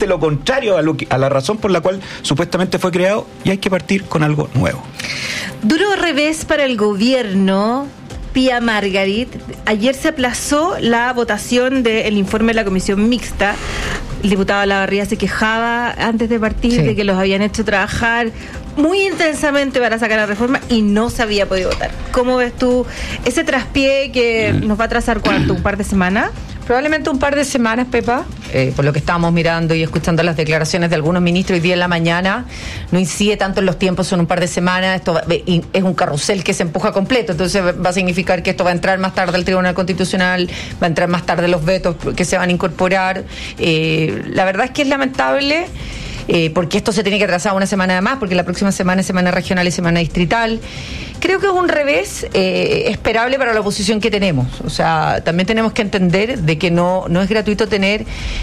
exactamente lo contrario a la razón por la cual supuestamente fue creado, y hay que partir con algo nuevo. Duro revés para el gobierno. Pía Margarit, ayer se aplazó la votación del informe de la comisión mixta. El diputado Olavarría se quejaba antes de partir de que los habían hecho trabajar muy intensamente para sacar la reforma y no se había podido votar. ¿Cómo ves tú ese traspié que nos va a trazar cuánto? ¿Un par de semanas? Probablemente un par de semanas, Pepa, por lo que estábamos mirando y escuchando las declaraciones de algunos ministros hoy día en la mañana, no incide tanto en los tiempos, son un par de semanas, esto es un carrusel que se empuja completo, entonces va a significar que esto va a entrar más tarde al Tribunal Constitucional, va a entrar más tarde los vetos que se van a incorporar. La verdad es que es lamentable. Porque esto se tiene que trazar una semana más, porque la próxima semana es semana regional y semana distrital. Creo que es un revés esperable para la oposición que tenemos. O sea, también tenemos que entender de que no es gratuito tener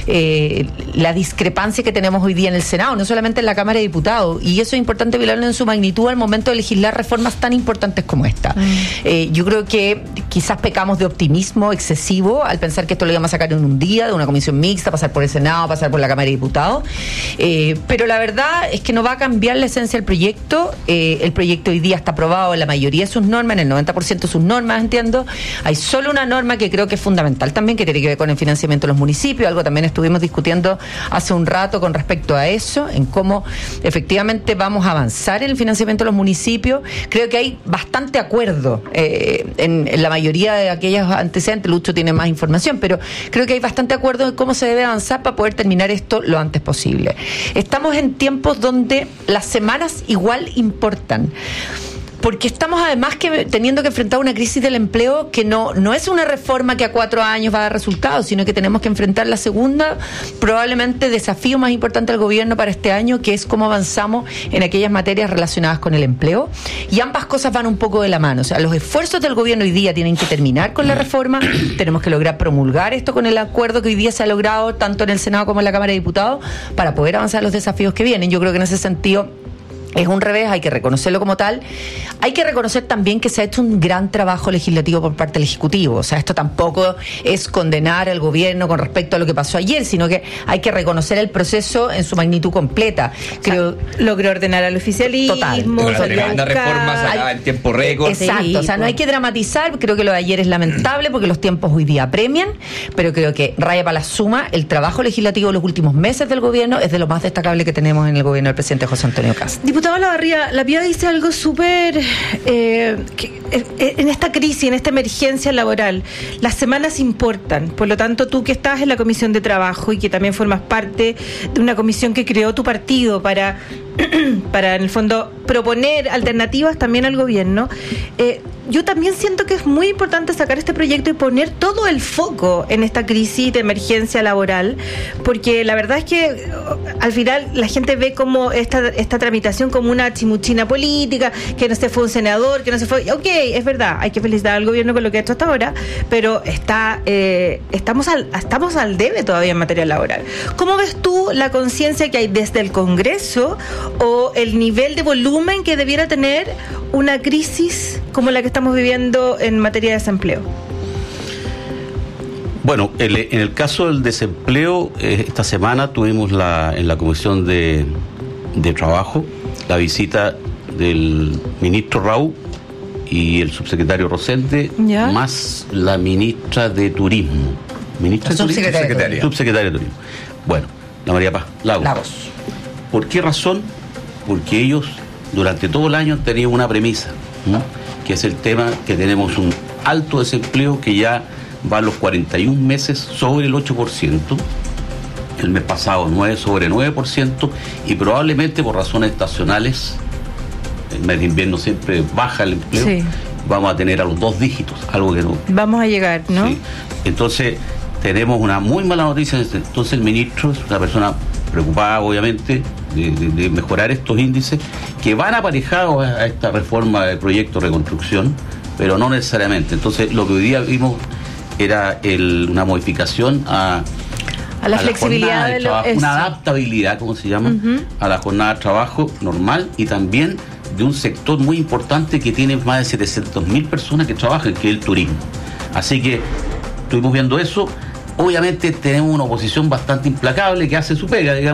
la discrepancia que tenemos hoy día en el Senado, no solamente en la Cámara de Diputados, y eso es importante velarlo en su magnitud al momento de legislar reformas tan importantes como esta. Yo creo que quizás pecamos de optimismo excesivo al pensar que esto lo íbamos a sacar en un día, de una comisión mixta, pasar por el Senado, pasar por la Cámara de Diputados. Pero la verdad es que no va a cambiar la esencia del proyecto. El proyecto hoy día está aprobado en la mayoría de sus normas, en el 90% de sus normas, entiendo. Hay solo una norma que creo que es fundamental también, que tiene que ver con el financiamiento de los municipios, algo también estuvimos discutiendo hace un rato con respecto a eso, en cómo efectivamente vamos a avanzar en el financiamiento de los municipios. Creo que hay bastante acuerdo en la mayoría de aquellos antecedentes. Lucho tiene más información, pero creo que hay bastante acuerdo en cómo se debe avanzar para poder terminar esto lo antes posible. Estamos en tiempos donde las semanas igual importan, porque estamos además teniendo que enfrentar una crisis del empleo que no es una reforma que a 4 años va a dar resultados, sino que tenemos que enfrentar la segunda, probablemente desafío más importante del gobierno para este año, que es cómo avanzamos en aquellas materias relacionadas con el empleo, y ambas cosas van un poco de la mano. O sea, los esfuerzos del gobierno hoy día tienen que terminar con la reforma, tenemos que lograr promulgar esto con el acuerdo que hoy día se ha logrado tanto en el Senado como en la Cámara de Diputados para poder avanzar los desafíos que vienen. Yo creo que en ese sentido es un revés, hay que reconocerlo como tal. Hay que reconocer también que se ha hecho un gran trabajo legislativo por parte del Ejecutivo. O sea, esto tampoco es condenar al gobierno con respecto a lo que pasó ayer, sino que hay que reconocer el proceso en su magnitud completa. Creo, logró ordenar al oficialismo, la reforma sacada en tiempo récord. Exacto, o sea, no hay que dramatizar. Creo que lo de ayer es lamentable porque los tiempos hoy día apremian, pero creo que raya para la suma, el trabajo legislativo de los últimos meses del gobierno es de lo más destacable que tenemos en el gobierno del presidente José Antonio Kast. Diputado Olavarría, la Pía dice algo súper en esta crisis, en esta emergencia laboral, las semanas importan. Por lo tanto, tú que estás en la Comisión de Trabajo y que también formas parte de una comisión que creó tu partido para en el fondo proponer alternativas también al gobierno, yo también siento que es muy importante sacar este proyecto y poner todo el foco en esta crisis de emergencia laboral, porque la verdad es que al final la gente ve como esta tramitación como una chimuchina política, que no se fue un senador, que no se fue... Ok, es verdad, hay que felicitar al gobierno con lo que ha hecho hasta ahora, pero estamos al debe todavía en materia laboral. ¿Cómo ves tú la conciencia que hay desde el Congreso o el nivel de volumen que debiera tener una crisis como la que estamos viviendo en materia de desempleo? Bueno, en el caso del desempleo, esta semana tuvimos en la Comisión de Trabajo la visita del ministro Raúl y el subsecretario Rosende, más la ministra de Turismo. Subsecretaria de Turismo. Bueno, la María Paz Lagos. ¿Por qué razón? Porque ellos durante todo el año han tenido una premisa, ¿no? Que es el tema que tenemos un alto desempleo que ya va a los 41 meses sobre el 8%, el mes pasado sobre 9%, y probablemente por razones estacionales, el mes de invierno siempre baja el empleo, sí. Vamos a tener a los 2 dígitos, algo que no... Vamos a llegar, ¿no? Sí. Entonces, tenemos una muy mala noticia. Entonces, el ministro es una persona preocupada, obviamente, de mejorar estos índices que van aparejados a esta reforma del proyecto de reconstrucción, pero no necesariamente. Entonces, lo que hoy día vimos era una modificación a la flexibilidad de trabajo, una adaptabilidad, como se llama, a la jornada de trabajo normal, y también de un sector muy importante que tiene más de 700.000 personas que trabajan, que es el turismo. Así que estuvimos viendo eso. Obviamente tenemos una oposición bastante implacable que hace su pega, digamos.